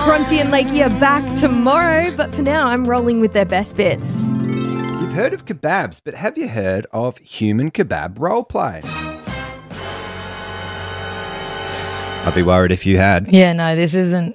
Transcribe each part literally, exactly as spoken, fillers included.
Bronte and Lakey are back tomorrow, but for now, I'm rolling with their best bits. You've heard of kebabs, but have you heard of human kebab roleplay? I'd be worried if you had. Yeah, no, this isn't.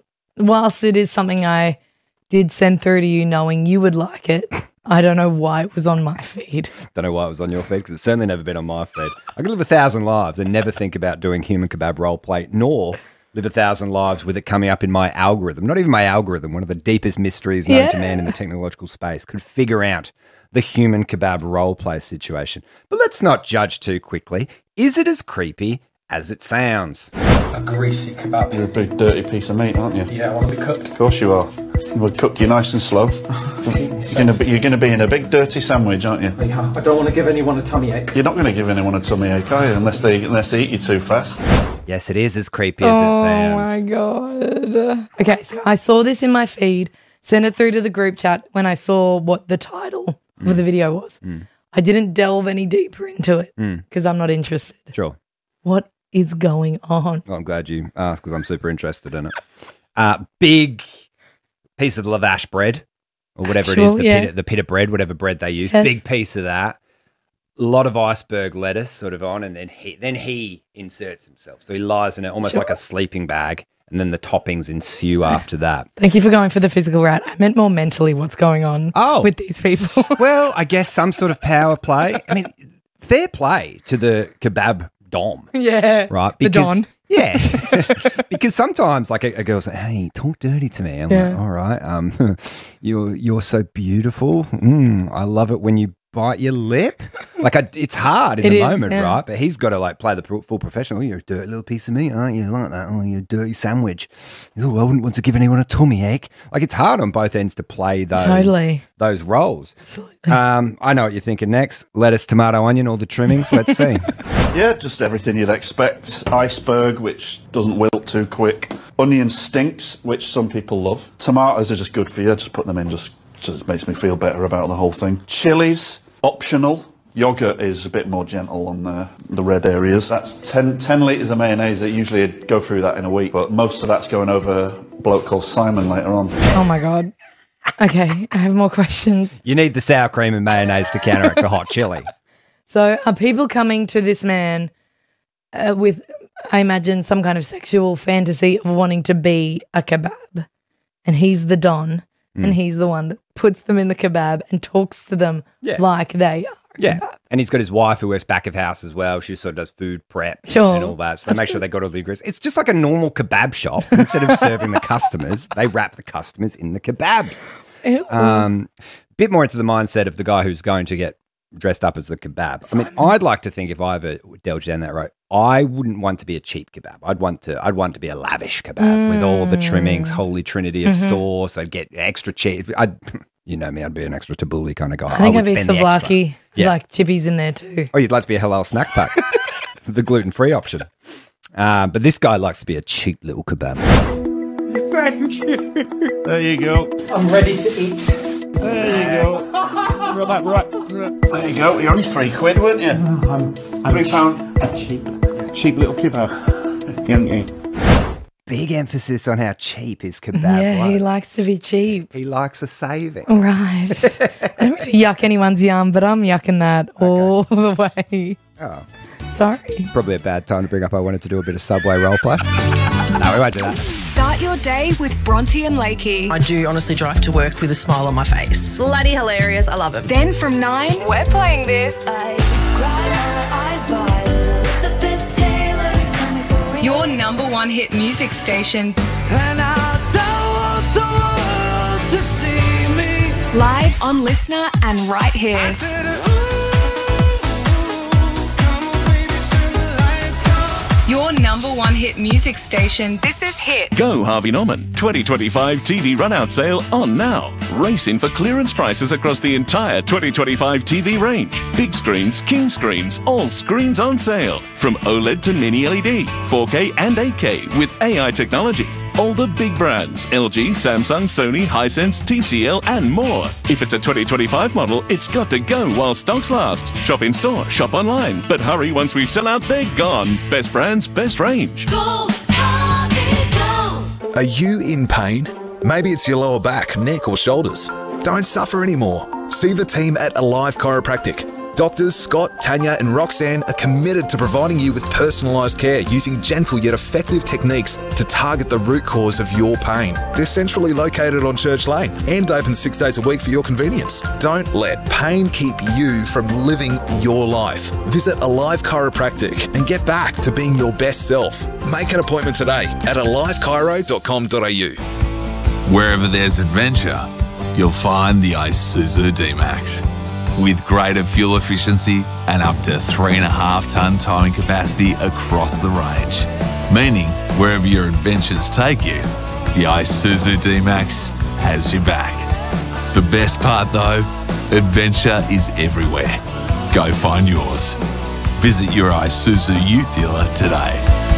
Whilst it is something I did send through to you knowing you would like it, I don't know why it was on my feed. Don't know why it was on your feed, because it's certainly never been on my feed. I could live a thousand lives and never think about doing human kebab roleplay, nor live a thousand lives with it coming up in my algorithm. Not even my algorithm, one of the deepest mysteries known Yeah. to man in the technological space, could figure out the human kebab roleplay situation. But let's not judge too quickly. Is it as creepy as it sounds? A greasy kebab. You're a big dirty piece of meat, aren't you? Yeah, I want to be cooked. Of course you are. We'll cook you nice and slow. You're gonna be, you're gonna be in a big dirty sandwich, aren't you? Yeah, I don't want to give anyone a tummy ache. You're not going to give anyone a tummy ache, are you? Unless they unless they eat you too fast. Yes, it is as creepy as it Oh sounds. my God. Okay, so I saw this in my feed, sent it through to the group chat when I saw what the title Mm. of the video was. Mm. I didn't delve any deeper into it Mm. because I'm not interested. Sure. What is going on? Well, I'm glad you asked because I'm super interested in it. Uh, big piece of lavash bread or whatever it is, Actual, the, yeah. pita, the pita bread, whatever bread they use. Yes. Big piece of that. A lot of iceberg lettuce sort of on, and then he then he inserts himself. So he lies in it almost Sure. like a sleeping bag, and then the toppings ensue after that. Thank you for going for the physical route. I meant more mentally what's going on Oh. with these people. Well, I guess some sort of power play. I mean, fair play to the kebab dom. yeah. Right, The Don. Yeah, because sometimes, like a, a girl's like, "Hey, talk dirty to me." I'm Yeah. like, "All right, um, you're you're so beautiful. Mm, I love it when you bite your lip." Like, I, it's hard in It the is, moment, yeah. right? But he's got to like play the pro- full professional. "Oh, you're a dirty little piece of meat, aren't you? Like that? Oh, you're a dirty sandwich." Oh, I wouldn't want to give anyone a tummy ache. Like, it's hard on both ends to play those Totally. those roles. Absolutely. Um, I know what you're thinking next: lettuce, tomato, onion, all the trimmings. Let's see. Yeah, just everything you'd expect. Iceberg, which doesn't wilt too quick. Onion stinks, which some people love. Tomatoes are just good for you. Just put them in. Just just makes me feel better about the whole thing. Chilies, optional. Yogurt is a bit more gentle on the, the red areas. That's ten, ten litres of mayonnaise. They usually go through that in a week, but most of that's going over a bloke called Simon later on. Oh my God. Okay, I have more questions. You need the sour cream and mayonnaise to counteract the hot chili. So are people coming to this man uh, with, I imagine, some kind of sexual fantasy of wanting to be a kebab? And he's the Don, Mm. and he's the one that puts them in the kebab and talks to them Yeah. like they are. a Yeah, kebab. and he's got his wife who works back of house as well. She sort of does food prep Sure. and all that. So they make sure they got all the ingredients. It's just like a normal kebab shop. Instead of serving the customers, they wrap the customers in the kebabs. Ew. Um, bit more into the mindset of the guy who's going to get dressed up as the kebab. I mean, I'd like to think if I ever delved down that road, I wouldn't want to be a cheap kebab. I'd want to. I'd want to be a lavish kebab Mm. with all the trimmings, holy trinity of Mhm. sauce. I'd get extra cheese. I'd, you know me, I'd be an extra tabbouleh kind of guy. I think would I'd be spend the extra. souvlaki, Yeah. like chippies in there too. Oh, you'd like to be a halal snack pack, the gluten-free option. Uh, but this guy likes to be a cheap little kebab. There you go. I'm ready to eat. There you go. Right, right. There you go. You're only three quid, weren't you? I'm, I'm Three pound. cheap. Cheap little kebab. Yankee. Big emphasis on how cheap his kebab yeah, he was. likes to be cheap. He likes a saving. Right. I don't mean to yuck anyone's yum, but I'm yucking that all the way. Oh, Sorry. probably a bad time to bring up I wanted to do a bit of Subway roleplay. No, we won't do that. Start your day with Bronte and Lakey. I do honestly drive to work with a smile on my face. Bloody hilarious. I love him. Then from nine, we're playing this. Your number one hit music station. Live on Listener and right here. Your number one hit music station. This is Hit. Go Harvey Norman twenty twenty-five T V run-out sale on now. Racing for clearance prices across the entire twenty twenty-five T V range. Big screens, king screens, all screens on sale. From OLED to mini L E D, four K and eight K with A I technology. All the big brands, L G, Samsung, Sony, Hisense, T C L and more. If it's a twenty twenty-five model, it's got to go while stocks last. Shop in store, shop online. But hurry, once we sell out, they're gone. Best brands, best range. Go, Harvey, go. Are you in pain? Maybe it's your lower back, neck or shoulders. Don't suffer anymore. See the team at Alive Chiropractic. Doctors Scott, Tanya and Roxanne are committed to providing you with personalised care using gentle yet effective techniques to target the root cause of your pain. They're centrally located on Church Lane and open six days a week for your convenience. Don't let pain keep you from living your life. Visit Alive Chiropractic and get back to being your best self. Make an appointment today at alive chiro dot com dot a u. Wherever there's adventure, you'll find the Isuzu D-Max. With greater fuel efficiency and up to three and a half tonne towing capacity across the range. Meaning, wherever your adventures take you, the Isuzu D-Max has your back. The best part though, adventure is everywhere. Go find yours. Visit your Isuzu Ute dealer today.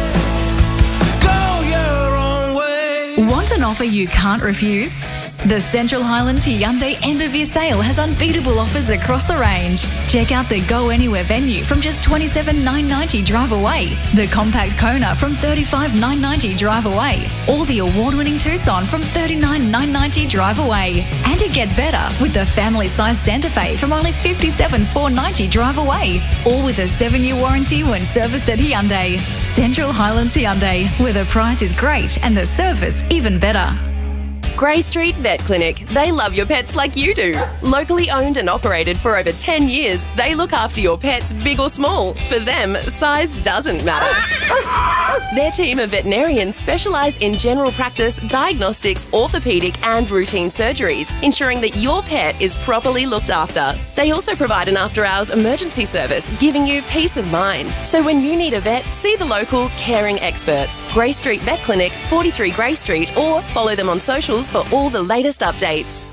Go your own way. Want an offer you can't refuse? The Central Highlands Hyundai end of year sale has unbeatable offers across the range. Check out the Go Anywhere venue from just twenty-seven thousand nine hundred ninety drive away, the compact Kona from thirty-five thousand nine hundred ninety drive away, or the award-winning Tucson from thirty-nine thousand nine hundred ninety drive away. And it gets better with the family-sized Santa Fe from only fifty-seven thousand four hundred ninety drive away, all with a seven-year warranty when serviced at Hyundai. Central Highlands Hyundai, where the price is great and the service even better. Grey Street Vet Clinic. They love your pets like you do. Locally owned and operated for over ten years, they look after your pets, big or small. For them, size doesn't matter. Their team of veterinarians specialise in general practice, diagnostics, orthopaedic and routine surgeries, ensuring that your pet is properly looked after. They also provide an after-hours emergency service, giving you peace of mind. So when you need a vet, see the local caring experts. Grey Street Vet Clinic, forty-three Grey Street, or follow them on socials for all the latest updates.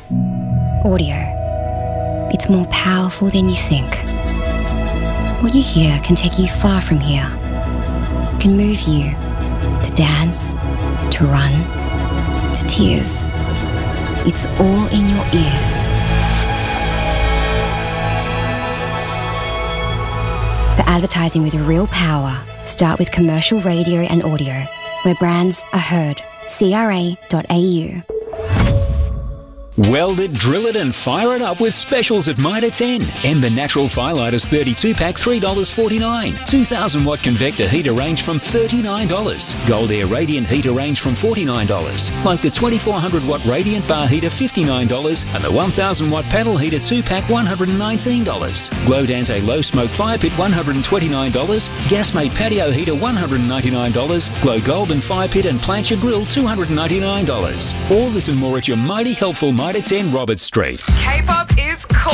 Audio. It's more powerful than you think. What you hear can take you far from here. It can move you to dance, to run, to tears. It's all in your ears. For advertising with real power, start with commercial radio and audio, where brands are heard. C R A dot A U. Weld it, drill it and fire it up with specials at Mitre ten. Ember Natural Firelighters thirty-two pack three dollars forty-nine. two thousand watt convector heater range from thirty-nine dollars. Gold Air Radiant heater range from forty-nine dollars. Like the twenty-four hundred watt Radiant bar heater fifty-nine dollars and the one thousand watt paddle heater two pack one hundred nineteen dollars. Glowdante Low Smoke Fire Pit one hundred twenty-nine dollars. Gasmate Patio Heater one hundred ninety-nine dollars. Glow Golden Fire Pit and Plancher Grill two hundred ninety-nine dollars. All this and more at your mighty helpful Mitre ten Roberts Street. K-pop is